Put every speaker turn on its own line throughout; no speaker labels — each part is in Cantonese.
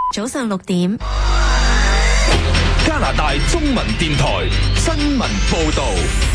早上6點，
加拿大中文電台新聞報道。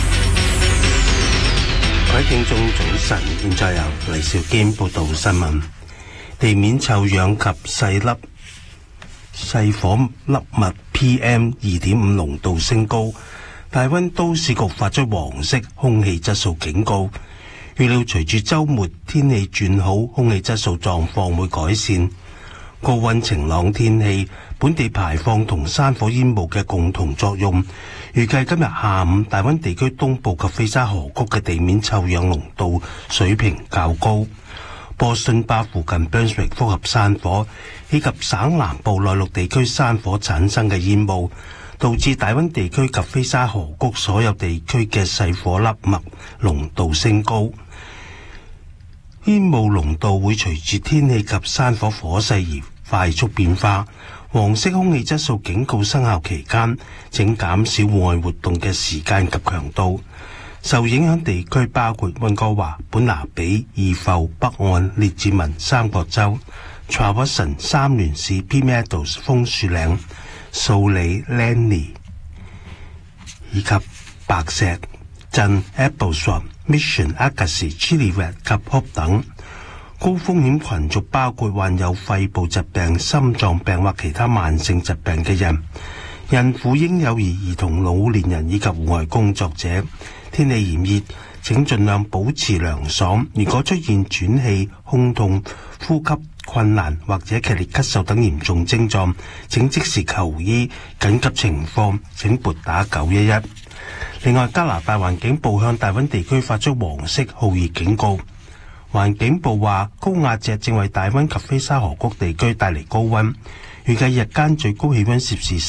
各位聽眾早晨，現在由黎兆堅報道新聞。地面臭氧及細火粒物 PM2.5 濃度升高，大溫都市局發出黃色空氣質素警告。預料隨住週末天氣轉好，空氣質素狀況會改善。高溫晴朗天氣，本地排放同山火煙霧嘅共同作用，預計今日下午大溫地區東部及菲沙河谷嘅地面臭氧濃度水平較高。波士頓巴附近 Brunswick 複合山火以及省南部內陸地區山火產生嘅煙霧，導致大溫地區及菲沙河谷所有地區嘅細火粒物濃度升高。煙霧濃度會隨住天氣及山火火勢而快速變化。黃色空氣質素警告生效期間，請減少戶外活動嘅時間及強度。受影響地區包括溫哥華、本拿比、義埠、北岸、列治文、三角洲、Traverson、三聯市、Peace Meadows、楓樹嶺、素里、Langley 以及白石鎮、Appleswap、Mission、Agassiz、Chilliwack 及 Hope 等。高風險群組包括患有肺部疾病、心臟病或其他慢性疾病嘅人、孕婦、嬰幼兒、兒童、老年人以及戶外工作者。天氣炎熱，請盡量保持涼爽。如果出現喘氣、胸痛、呼吸困難或者劇烈咳嗽等嚴重症狀，請即時求醫。緊急情況請撥打911。另外，加拿大環境部向大溫地區發出黃色酷熱警告。環境部話，高壓脊正為大溫及菲沙河谷地區帶嚟高溫，預計日間最高氣溫攝氏